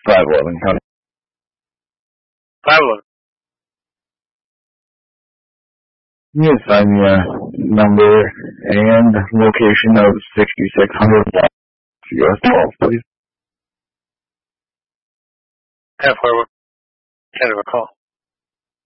511 County. 511. Can you assign me a number and location of 6600 US 12, please? 1041. Kind of a call.